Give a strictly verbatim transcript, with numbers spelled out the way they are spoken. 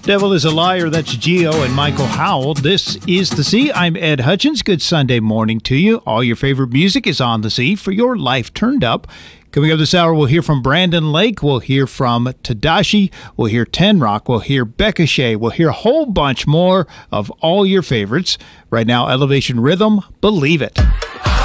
Devil is a Liar, that's Geo and Michael Howell. This is The Sea. I'm Ed Hutchins. Good Sunday morning to you. All your favorite music is on The Sea for your life turned up. Coming up this hour, we'll hear from Brandon Lake. We'll hear from Tadashi. We'll hear Ten Rock. We'll hear Becca Shea. We'll hear a whole bunch more of all your favorites. Right now, Elevation Rhythm, Believe It.